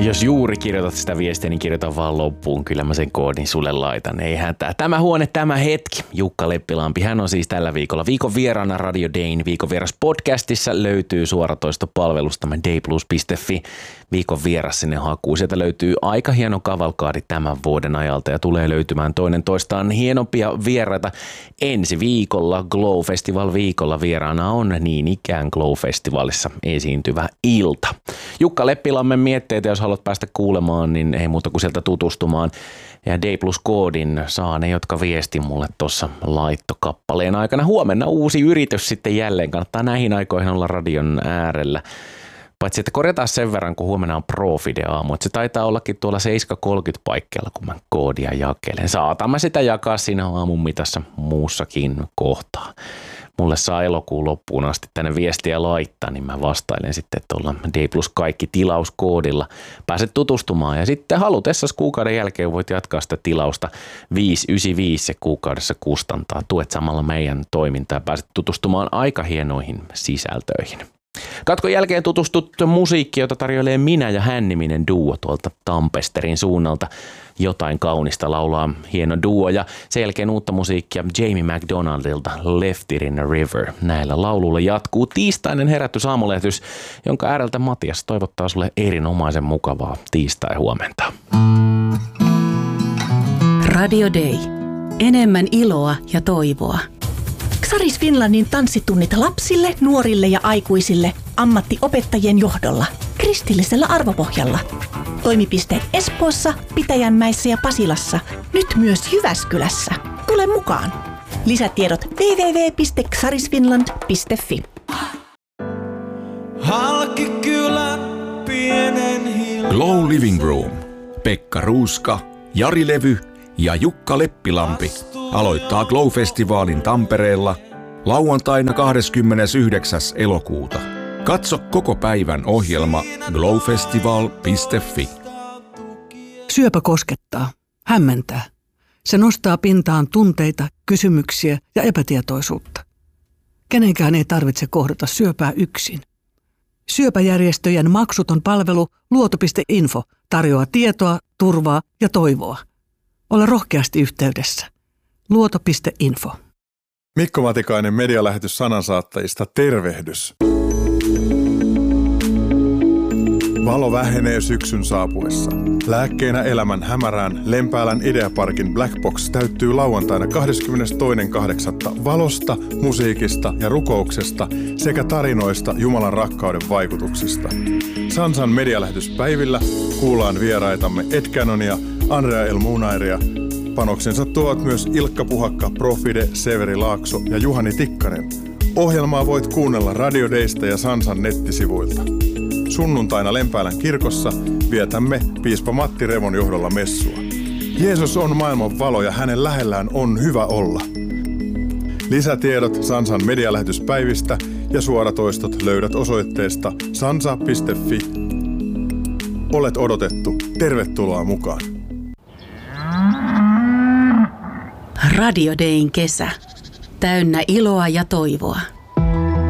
Jos juuri kirjoitat sitä viestiä, niin kirjoita vaan loppuun. Kyllä mä sen koodin sulle laitan. Ei hätää. Tämä huone, tämä hetki. Jukka Leppilampi. Hän on siis tällä viikolla viikon vieraana Radio Dayn viikon vieras podcastissa. Löytyy suoratoistopalvelustamme dayplus.fi. Viikon vieras sinne hakuun. Sieltä löytyy aika hieno kavalkaadi tämän vuoden ajalta ja tulee löytymään toinen toistaan hienompia vieraita. Ensi viikolla Glow Festival viikolla vieraana on niin ikään Glow Festivalissa esiintyvä ilta. Jukka Leppilammen mietteitä, jos haluat päästä kuulemaan, niin ei muuta kuin sieltä tutustumaan. Ja Day+-koodin saa ne, jotka viesti mulle tuossa laittokappaleen aikana. Huomenna uusi yritys sitten jälleen. Kannattaa näihin aikoihin olla radion äärellä. Paitsi että korjataan sen verran, kun huomenna on Profide-aamu. Että se taitaa ollakin tuolla 7.30 paikkeilla, kun mä koodia jakelen. Saatan mä sitä jakaa siinä aamun mitassa muussakin kohtaa. Mulle saa elokuun loppuun asti tänne viestiä laittaa, niin mä vastailen sitten tuolla Day+ kaikki tilauskoodilla. Pääset tutustumaan ja sitten halutessasi kuukauden jälkeen voit jatkaa sitä tilausta 5,95 se kuukaudessa kustantaa. Tuet samalla meidän toimintaa ja pääset tutustumaan aika hienoihin sisältöihin. Katkon jälkeen tutustut musiikkiin, jota tarjoilee Minä ja Hän-niminen duo tuolta Tampesterin suunnalta. Jotain kaunista laulaa hieno duo ja sen jälkeen uutta musiikkia Jamie McDonaldilta Left It in a River. Näillä lauluilla jatkuu tiistainen herätysaamulehtys, jonka ääreltä Matias toivottaa sulle erinomaisen mukavaa tiistai-huomenta. Radio Day. Enemmän iloa ja toivoa. Xaris Finlandin tanssitunnit lapsille, nuorille ja aikuisille ammattiopettajien johdolla, kristillisellä arvopohjalla. Toimipisteet Espoossa, Pitäjänmäessä ja Pasilassa, nyt myös Jyväskylässä. Tule mukaan! Lisätiedot www.xarisfinland.fi. Glow Living Room. Pekka Ruuska, Jari Levy ja Jukka Leppilampi aloittaa Glow-festivaalin Tampereella lauantaina 29. elokuuta. Katso koko päivän ohjelma glowfestival.fi. Syöpä koskettaa, hämmentää. Se nostaa pintaan tunteita, kysymyksiä ja epätietoisuutta. Kenenkään ei tarvitse kohdata syöpää yksin. Syöpäjärjestöjen maksuton palvelu Luoto.info tarjoaa tietoa, turvaa ja toivoa. Ole rohkeasti yhteydessä. Luoto.info. Mikko Matikainen medialähetys sanansaattajista, tervehdys. Valo vähenee syksyn saapuessa. Lääkkeenä elämän hämärään Lempäälän Ideaparkin Black Box täyttyy lauantaina 22.8. valosta, musiikista ja rukouksesta sekä tarinoista Jumalan rakkauden vaikutuksista. Sansan medialähetyspäivillä kuullaan vieraitamme Ed Cannonia, Andrea El Munairia. Panoksensa tuovat myös Ilkka Puhakka, Profide, Severi Laakso ja Juhani Tikkanen. Ohjelmaa voit kuunnella Radio Daysta ja Sansan nettisivuilta. Sunnuntaina Lempäälän kirkossa vietämme piispa Matti Revon johdolla messua. Jeesus on maailman valo ja hänen lähellään on hyvä olla. Lisätiedot Sansan medialähetyspäivistä ja suoratoistot löydät osoitteesta sansa.fi. Olet odotettu. Tervetuloa mukaan. Radio Dayn kesä. Täynnä iloa ja toivoa.